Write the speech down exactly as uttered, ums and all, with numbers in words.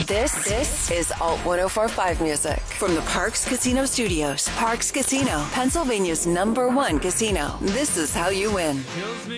This this is Alt one oh four point five music from the Parks Casino Studios. Parks Casino, Pennsylvania's number one casino. This is how you win.